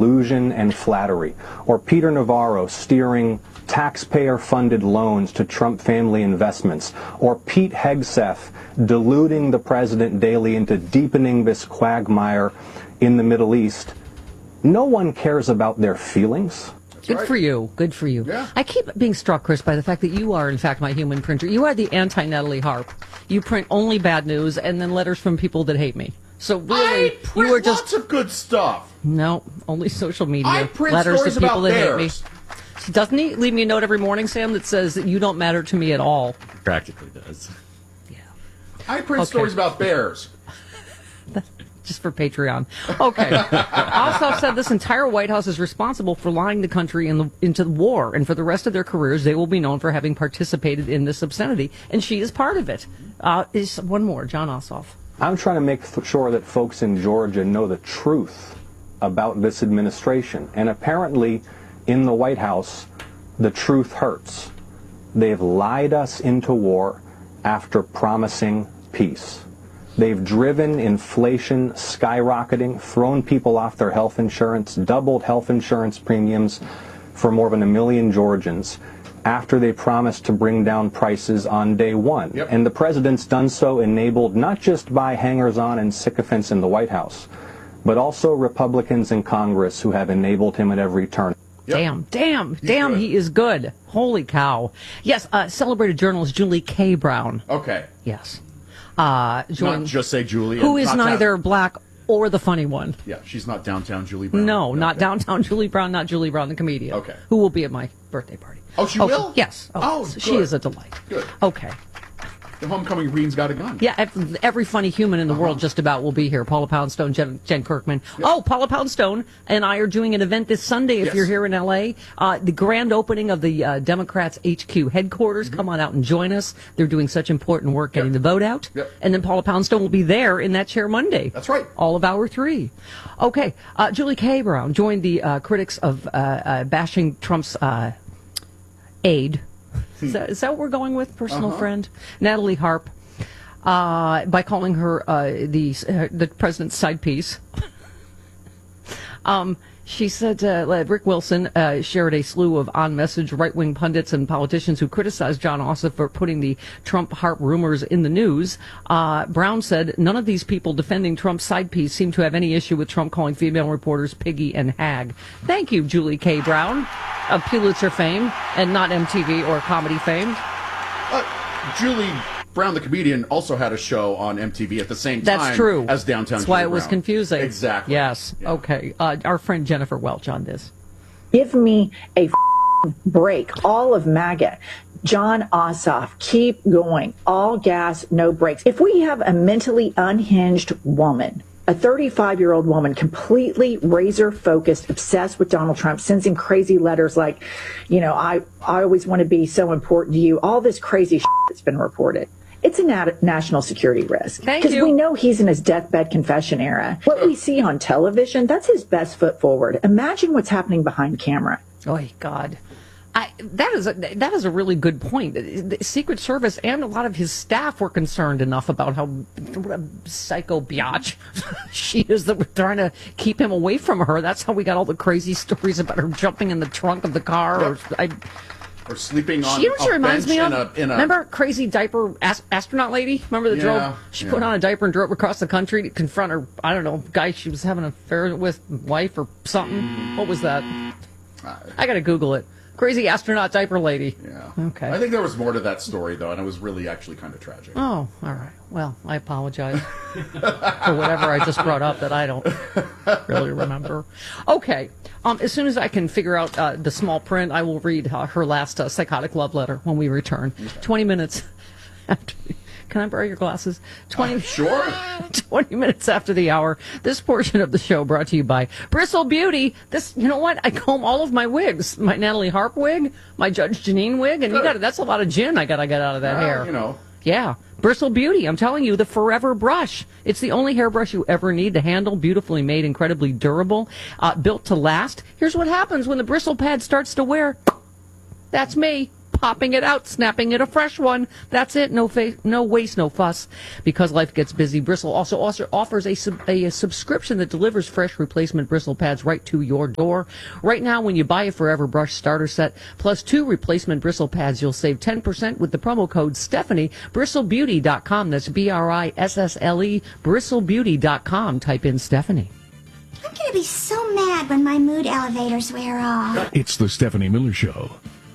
delusion and flattery, or Peter Navarro steering taxpayer-funded loans to Trump family investments, or Pete Hegseth deluding the president daily into deepening this quagmire in the Middle East, no one cares about their feelings. Good for you. Good for you. Yeah. I keep being struck, Chris, by the fact that you are, in fact, my human printer. You are the anti-Natalie Harp. You print only bad news and then letters from people that hate me. So really, I print you are just lots of good stuff. no, only social media. I print letters stories to people about that bears. hate me. Doesn't he leave me a note every morning, Sam, that says that you don't matter to me at all? Practically does. Yeah. I print stories about bears. Just for Patreon. Okay. Ossoff said this entire White House is responsible for lying the country into the war, and for the rest of their careers, they will be known for having participated in this obscenity, and she is part of it. Is one more, John Ossoff. I'm trying to make sure that folks in Georgia know the truth about this administration. And apparently, in the White House, the truth hurts. They've lied us into war after promising peace. They've driven inflation skyrocketing, thrown people off their health insurance, doubled health insurance premiums for more than 1 million Georgians after they promised to bring down prices on day one. Yep. And the president's done so enabled not just by hangers-on and sycophants in the White House, but also Republicans in Congress who have enabled him at every turn. Yep. Damn, good. he is good. Holy cow. Yes, celebrated journalist Julie K. Brown. Okay. Yes. Not just say Julie. Who is not neither black or the funny one. Yeah, she's not downtown Julie Brown. No, not Okay. downtown Julie Brown, not Julie Brown, the comedian. Okay. Who will be at my birthday party. Oh, she will? Yes. Oh, she good. is a delight. Good. Okay. The homecoming Reen's got a gun. Yeah, every funny human in the world just about will be here. Paula Poundstone, Jen Kirkman. Yep. Oh, Paula Poundstone and I are doing an event this Sunday if Yes. you're here in L.A. The grand opening of the Democrats HQ headquarters. Come on out and join us. They're doing such important work getting the vote out. Yep. And then Paula Poundstone will be there in that chair Monday. That's right. All of hour 3. Okay. Julie K. Brown joined the critics of bashing Trump's aide. Is that what we're going with? Personal friend? Natalie Harp. By calling her the president's side piece. She said Rick Wilson shared a slew of on-message right-wing pundits and politicians who criticized John Ossoff for putting the Trump-Harp rumors in the news. Brown said none of these people defending Trump's side piece seem to have any issue with Trump calling female reporters piggy and hag. Thank you, Julie K. Brown, of Pulitzer fame and not MTV or comedy fame. Julie Brown, the comedian, also had a show on MTV at the same time. That's true. As Downtown That's why Julie it was Brown. confusing. Exactly. Yes. Yeah. Okay. Our friend Jennifer Welch on this. Give me a break. All of MAGA. John Ossoff, keep going. All gas, no brakes. If we have a mentally unhinged woman, a 35-year-old woman, completely razor-focused, obsessed with Donald Trump, sends him crazy letters like, I always want to be so important to you, all this crazy that's been reported. It's a national security risk. Thank you. Because we know he's in his deathbed confession era. What we see on television, that's his best foot forward. Imagine what's happening behind camera. Oh, God. That is a really good point. The Secret Service and a lot of his staff were concerned enough about what a psycho biatch she is that we're trying to keep him away from her. That's how we got all the crazy stories about her jumping in the trunk of the car. Or sleeping on You know what she a reminds bench me of? Remember crazy diaper astronaut lady? Remember that drove? She put on a diaper and drove across the country to confront her, I don't know, guy she was having an affair with, wife or something. What was that? I got to Google it. Crazy astronaut diaper lady. Yeah. Okay. I think there was more to that story, though, and it was really actually kind of tragic. Oh, all right. Well, I apologize for whatever I just brought up that I don't really remember. Okay. As soon as I can figure out the small print, I will read her last psychotic love letter when we return. Okay. 20 minutes after. Can I borrow your glasses? Sure. 20 minutes after the hour. This portion of the show brought to you by Bristle Beauty. You know what? I comb all of my wigs. My Natalie Harp wig, my Judge Janine wig, and that's a lot of gin I gotta get out of that hair. Yeah. Bristle Beauty, I'm telling you, the forever brush. It's the only hairbrush you ever need to handle, beautifully made, incredibly durable, built to last. Here's what happens when the bristle pad starts to wear. That's me. popping it out, snapping it a fresh one. That's it. No waste, no fuss. Because life gets busy, Bristle also offers a subscription that delivers fresh replacement bristle pads right to your door. Right now, when you buy a Forever Brush starter set plus 2 replacement bristle pads, you'll save 10% with the promo code Stephanie. BristleBeauty.com. That's BRISSLE. BristleBeauty.com. Type in Stephanie. I'm going to be so mad when my mood elevators wear off. It's the Stephanie Miller Show.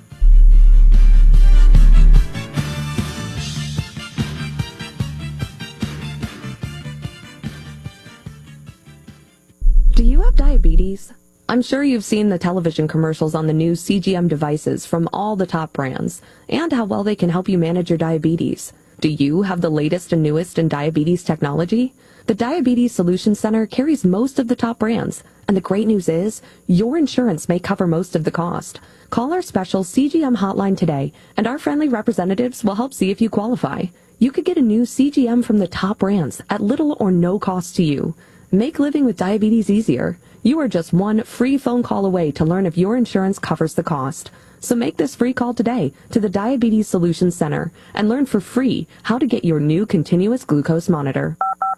Do you have diabetes? I'm sure you've seen the television commercials on the new CGM devices from all the top brands and how well they can help you manage your diabetes. Do you have the latest and newest in diabetes technology? The Diabetes Solutions Center carries most of the top brands, and the great news is your insurance may cover most of the cost. Call our special CGM hotline today, and our friendly representatives will help see if you qualify. You could get a new CGM from the top brands at little or no cost to you. Make living with diabetes easier. You are just one free phone call away to learn if your insurance covers the cost. So make this free call today to the Diabetes Solutions Center and learn for free how to get your new continuous glucose monitor.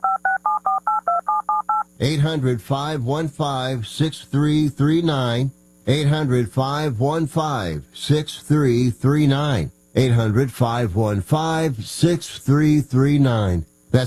800-515-6339. 800-515-6339. 800-515-6339. That's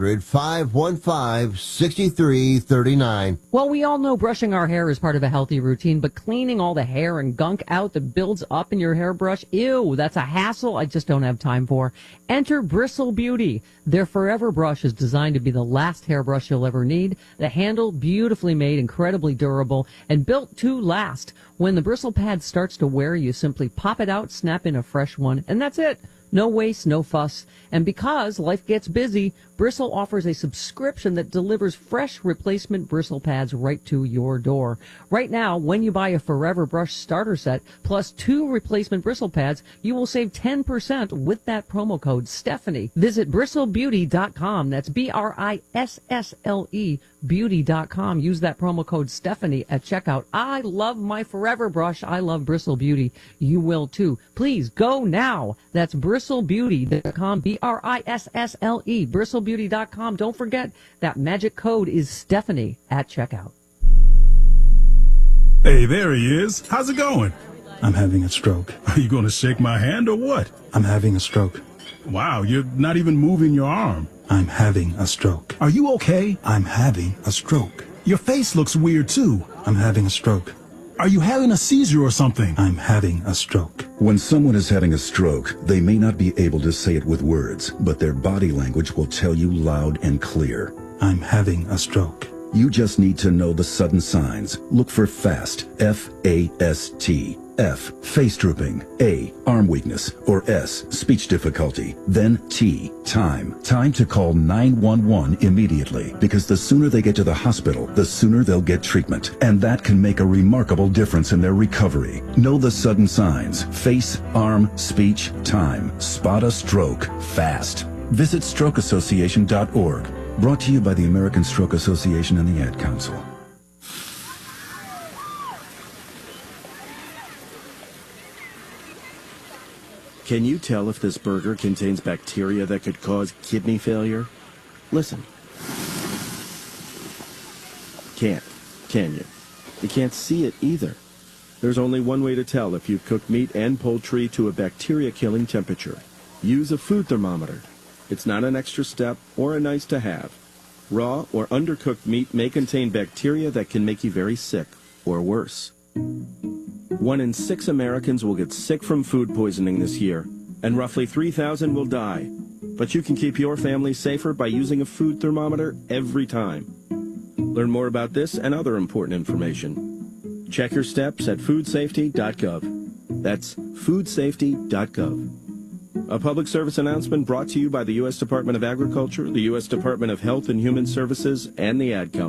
800-515-6339. Well, we all know brushing our hair is part of a healthy routine, but cleaning all the hair and gunk out that builds up in your hairbrush, ew, that's a hassle I just don't have time for. Enter Bristle Beauty. Their Forever Brush is designed to be the last hairbrush you'll ever need. The handle, beautifully made, incredibly durable, and built to last. When the bristle pad starts to wear, you simply pop it out, snap in a fresh one, and that's it. No waste, no fuss. And because life gets busy, Bristle offers a subscription that delivers fresh replacement bristle pads right to your door. Right now, when you buy a Forever Brush starter set plus 2 replacement bristle pads, you will save 10% with that promo code Stephanie. Visit BristleBeauty.com. That's BRISSLE Beauty.com. Use that promo code Stephanie at checkout. I love my Forever Brush. I love Bristle Beauty. You will too. Please go now. That's BristleBeauty.com. BRISSLE. BristleBeauty.com. Don't forget that magic code is Stephanie at checkout. Hey, there he is. How's it going? I'm having a stroke. Are you going to shake my hand or what? I'm having a stroke. Wow, you're not even moving your arm. I'm having a stroke. Are you okay? I'm having a stroke. Your face looks weird too. I'm having a stroke. Are you having a seizure or something? I'm having a stroke. When someone is having a stroke, they may not be able to say it with words, but their body language will tell you loud and clear. I'm having a stroke. You just need to know the sudden signs. Look for FAST, F-A-S-T. F, face drooping. A, arm weakness. Or S, speech difficulty. Then T, time. Time to call 911 immediately, because the sooner they get to the hospital, the sooner they'll get treatment. And that can make a remarkable difference in their recovery. Know the sudden signs. Face, arm, speech, time. Spot a stroke fast. Visit strokeassociation.org. Brought to you by the American Stroke Association and the Ad Council. Can you tell if this burger contains bacteria that could cause kidney failure? Listen. Can't, can you? You can't see it either. There's only one way to tell if you've cooked meat and poultry to a bacteria-killing temperature. Use a food thermometer. It's not an extra step or a nice to have. Raw or undercooked meat may contain bacteria that can make you very sick, or worse. 1 in 6 Americans will get sick from food poisoning this year, and roughly 3,000 will die. But you can keep your family safer by using a food thermometer every time. Learn more about this and other important information. Check your steps at foodsafety.gov. That's foodsafety.gov. A public service announcement brought to you by the U.S. Department of Agriculture, the U.S. Department of Health and Human Services, and the Ad Council.